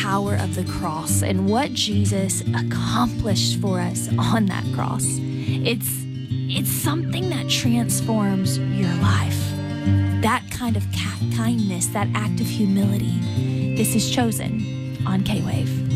power of the cross and what Jesus accomplished for us on that cross. It's something that transforms your life. That kind of kindness, that act of humility. This is Chosen on K-Wave.